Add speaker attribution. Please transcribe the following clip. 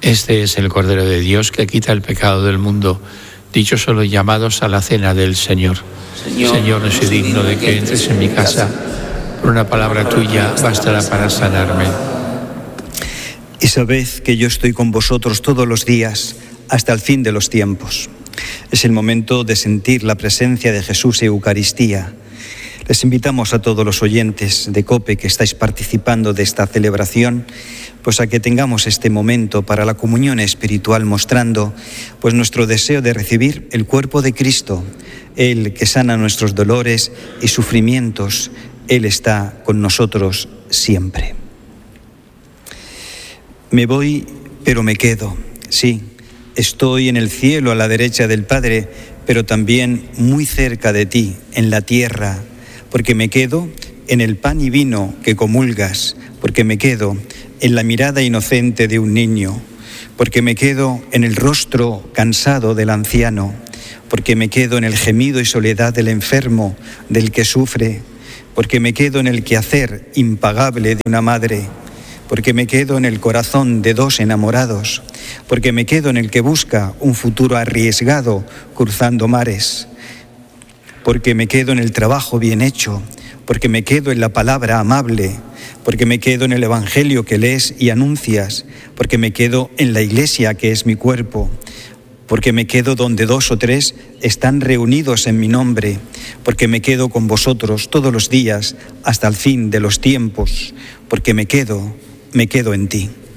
Speaker 1: Este es el Cordero de Dios que quita el pecado del mundo. Dichosos los llamados a la cena del Señor. Señor, no soy digno de que entres en mi casa. Por una palabra tuya bastará para sanarme.
Speaker 2: Y sabed que yo estoy con vosotros todos los días hasta el fin de los tiempos. Es el momento de sentir la presencia de Jesús en Eucaristía. Les invitamos a todos los oyentes de COPE que estáis participando de esta celebración, pues a que tengamos este momento para la comunión espiritual, mostrando pues nuestro deseo de recibir el cuerpo de Cristo, Él que sana nuestros dolores y sufrimientos. Él está con nosotros siempre. Me voy, pero me quedo. Sí, estoy en el cielo a la derecha del Padre, pero también muy cerca de ti, en la tierra, porque me quedo en el pan y vino que comulgas, porque me quedo en la mirada inocente de un niño, porque me quedo en el rostro cansado del anciano, porque me quedo en el gemido y soledad del enfermo, del que sufre, porque me quedo en el quehacer impagable de una madre, porque me quedo en el corazón de dos enamorados, porque me quedo en el que busca un futuro arriesgado cruzando mares, porque me quedo en el trabajo bien hecho, porque me quedo en la palabra amable, porque me quedo en el Evangelio que lees y anuncias, porque me quedo en la Iglesia que es mi cuerpo, porque me quedo donde 2 o 3 están reunidos en mi nombre, porque me quedo con vosotros todos los días hasta el fin de los tiempos, porque me quedo en ti.